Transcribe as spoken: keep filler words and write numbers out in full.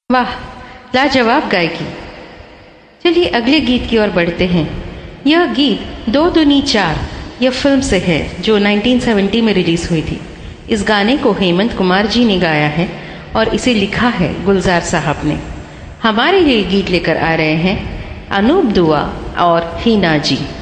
वाह, लाजवाब गायकी। चलिए अगले गीत की ओर बढ़ते हैं। यह गीत दो दूनी चार यह फिल्म से है जो उन्नीस सौ सत्तर में रिलीज हुई थी। इस गाने को हेमंत कुमार जी ने गाया है और इसे लिखा है गुलजार साहब ने। हमारे लिए गीत लेकर आ रहे हैं अनूप दुआ और हीना जी।